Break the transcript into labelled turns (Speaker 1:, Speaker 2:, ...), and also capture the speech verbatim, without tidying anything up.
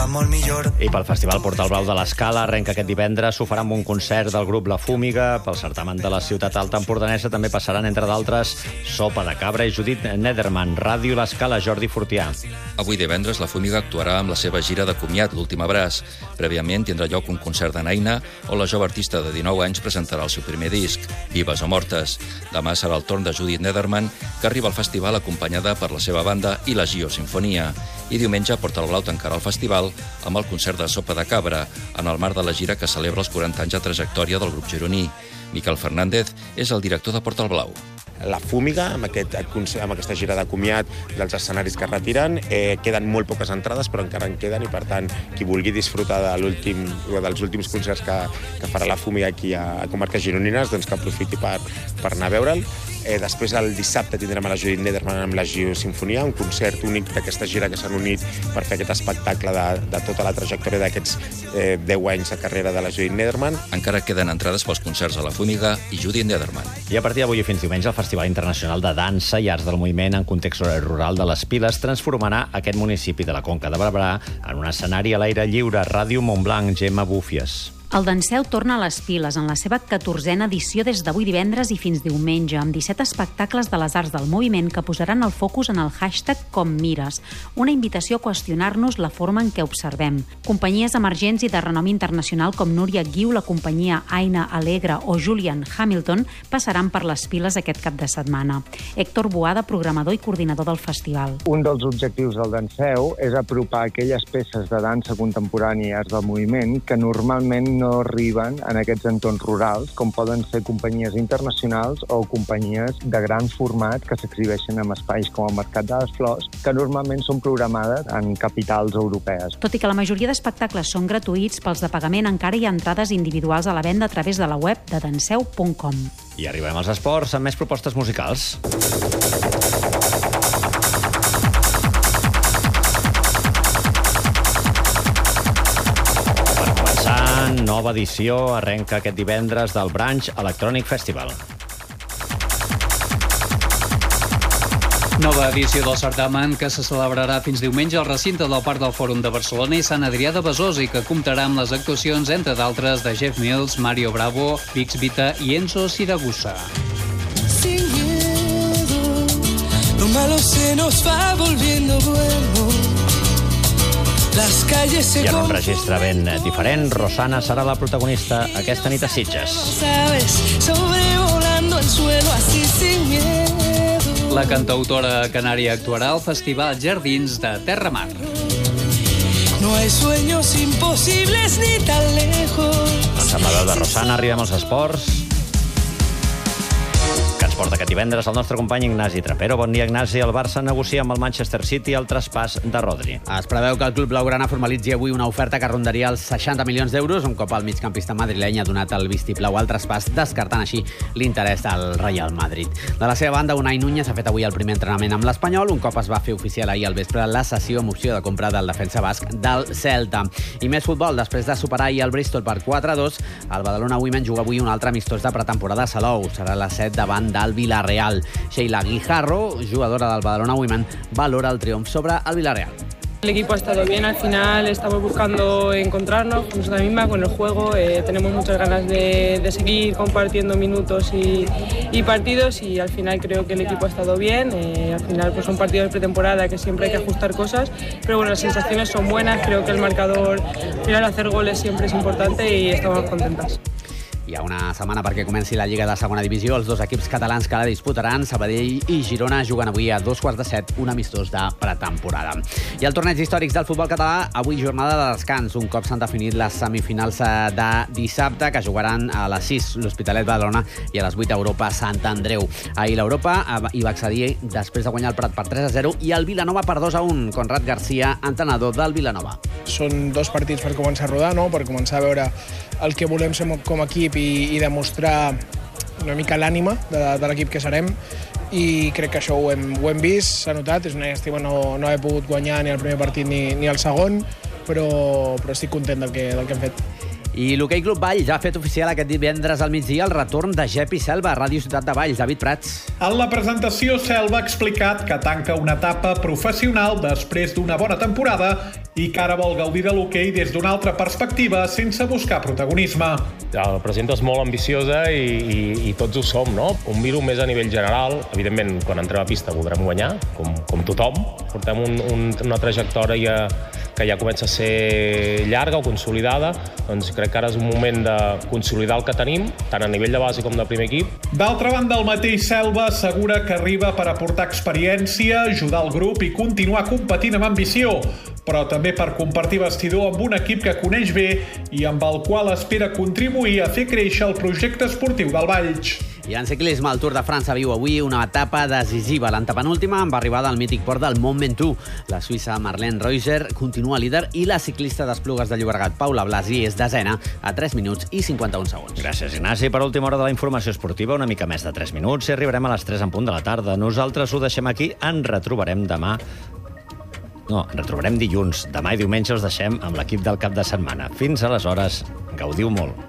Speaker 1: molt millor.
Speaker 2: I pel Festival Portal Blau de l'Escala arrenca aquest divendres, s'ho farà amb un concert del grup La Fúmiga. Pel certamen de la ciutat alta empordanesa també passaran, entre d'altres, Sopa de Cabra i Judit Nederman. Ràdio l'Escala, Jordi Fortià.
Speaker 3: Avui divendres La Fúmiga actuarà amb la seva gira de comiat, l'últim abraç. Prèviament tindrà lloc un concert de Naina, on la jove artista de dinou anys presentarà el seu primer disc, Vives o Mortes. Demà serà el torn de Judit Nederman, que arriba al festival acompanyada per la seva banda i la Gio Sinfonia. I diumenge Portal Blau tancarà el festival amb el concert de Sopa de Cabra, en el marc de la gira que celebra els quaranta anys de trajectòria del grup gironí. Miquel Fernández és el director de Portal Blau.
Speaker 4: La Fúmiga, amb, aquest, amb aquesta gira de comiat dels escenaris que es retiren, eh, queden molt poques entrades, però encara en queden, i per tant, qui vulgui disfrutar de l'últim, dels últims concerts que, que farà la Fúmiga aquí a, a Comarques Gironines, doncs que aprofiti per, per anar a veure'l. Eh, després, el dissabte, tindrem a la Judit Nederman amb la Gio Sinfonia, un concert únic d'aquesta gira que s'han unit per fer aquest espectacle de, de tota la trajectòria d'aquests eh, deu anys de carrera de la Judit Nederman.
Speaker 3: Encara queden entrades pels concerts a la Fúmiga i Judit Nederman.
Speaker 2: I a partir d'avui i fins diumenge, el Festival Internacional de Dansa i Arts del Moviment en context rural de les Piles transformarà aquest municipi de la Conca de Barberà en un escenari a l'aire lliure. Ràdio Montblanc, Gemma Búfies.
Speaker 5: El Danseu torna a les Piles en la seva catorzena edició des d'avui divendres i fins diumenge, amb disset espectacles de les arts del moviment que posaran el focus en el hashtag Com Mires, una invitació a qüestionar-nos la forma en què observem. Companyies emergents i de renom internacional com Núria Guiu, la companyia Aina Alegre o Julian Hamilton passaran per les Piles aquest cap de setmana. Héctor Boada, programador i coordinador del festival.
Speaker 6: Un dels objectius del Danseu és apropar aquelles peces de dansa contemporània i arts del moviment que normalment no arriben en aquests entorns rurals, com poden ser companyies internacionals o companyies de gran format que s'exhibeixen en espais com el Mercat de les Flors, que normalment són programades en capitals europees.
Speaker 5: Tot i que la majoria d'espectacles són gratuïts, pels de pagament encara hi ha entrades individuals a la venda a través de la web de danseu punt com.
Speaker 2: I arribem als esports amb més propostes musicals. Nova edició arrenca aquest divendres del Branch Electronic Festival.
Speaker 7: Nova edició del certamen que se celebrarà fins diumenge al recinte del Parc del Fòrum de Barcelona i Sant Adrià de Besòs i que comptarà amb les actuacions, entre d'altres, de Jeff Mills, Mario Bravo, Vix Vita i Enzo Siragusa.
Speaker 1: Sin miedo, lo malo se nos va volviendo bueno.
Speaker 2: I en un registre ben diferent, Rosana serà la protagonista aquesta nit a Sitges.
Speaker 7: La cantautora canària actuarà al Festival Jardins de Terramar.
Speaker 1: No hay sueños imposibles ni tan lejos.
Speaker 2: Ensemble de Rosana, arribem als esports. Que ens porta aquest divendres el nostre company Ignasi Trapero. Bon dia, Ignasi. El Barça negocia amb el Manchester City el traspàs de Rodri.
Speaker 8: Es preveu que el club blaugrana formalitzi avui una oferta que rondaria els seixanta milions d'euros, un cop el migcampista madrileny ha donat el vistiplau al traspàs, descartant així l'interès del Real Madrid. De la seva banda, Unai Núñez ha fet avui el primer entrenament amb l'Espanyol, un cop es va fer oficial ahir al vespre la cessió amb opció de compra del defensa basc del Celta. I més futbol, després de superar ahir el Bristol per quatre a dos, el Badalona Women juga avui un altre amistós de pretemporada a Salou. Serà a les set davant del Villarreal. Sheila Guijarro, jugadora del Badalona Women, valora el triomf sobre el Villarreal.
Speaker 9: El equipo ha estado bien, al final estamos buscando encontrarnos con nosotros mismas, con el juego, eh, tenemos muchas ganas de, de seguir compartiendo minutos y, y partidos y al final creo que el equipo ha estado bien, eh, al final pues son partidos de pretemporada que siempre hay que ajustar cosas, pero bueno, las sensaciones son buenas, creo que el marcador, al final hacer goles siempre es importante y estamos contentas.
Speaker 8: Hi ha una setmana perquè comenci la Lliga de Segona Divisió. Els dos equips catalans que la disputaran, Sabadell i Girona, juguen avui a dos quarts de set, un amistós de pretemporada. I el torneig històrics del futbol català, avui jornada de descans. Un cop s'han definit les semifinals de dissabte, que jugaran a les sis l'Hospitalet Badalona i a les vuit Europa Sant Andreu. Ahir l'Europa hi va accedir després de guanyar el Prat per tres a zero i el Vilanova per dos a un. Conrad García, entrenador del Vilanova.
Speaker 10: Són dos partits per començar a rodar, no? Per començar a veure el que volem ser com a equip i, i demostrar una mica l'ànima de, de l'equip que serem, i crec que això ho hem, ho hem vist, s'ha notat. És una llàstima no, no haver pogut guanyar ni el primer partit ni, ni el segon, però, però estic content del que, del que hem fet.
Speaker 8: I l'Hoquei Club Valls ha fet oficial aquest divendres al migdia el retorn de Gepi Selva a Ràdio Ciutat de Valls. David Prats.
Speaker 11: En la presentació, Selva ha explicat que tanca una etapa professional després d'una bona temporada i que ara vol gaudir de l'hoquei des d'una altra perspectiva sense buscar protagonisme.
Speaker 12: La presenta és molt ambiciosa i, i, i tots ho som, no? Un miro més a nivell general. Evidentment, quan entrem a pista voldrem guanyar, com, com tothom. Portem un, un, una trajectòria que ja comença a ser llarga o consolidada, doncs crec que ara és un moment de consolidar el que tenim, tant a nivell de base com de primer equip.
Speaker 11: D'altra banda, el mateix Selva assegura que arriba per aportar experiència, ajudar el grup i continuar competint amb ambició, però també per compartir vestidor amb un equip que coneix bé i amb el qual espera contribuir a fer créixer el projecte esportiu del Valls.
Speaker 8: I en ciclisme, el Tour de França viu avui una etapa decisiva. L'antepenúltima amb arribada al mític port del Mont Ventoux. La suïssa Marlene Reuser continua líder i la ciclista d'Esplugues de Llobregat, Paula Blasi, és desena a tres minuts i cinquanta-un segons.
Speaker 2: Gràcies, Ignasi. Per última hora de la informació esportiva, una mica més de tres minuts, i arribarem a les tres en punt de la tarda. Nosaltres ho deixem aquí, ens retrobarem demà. No, ens retrobarem dilluns. Demà i diumenge us deixem amb l'equip del cap de setmana. Fins aleshores, gaudiu molt.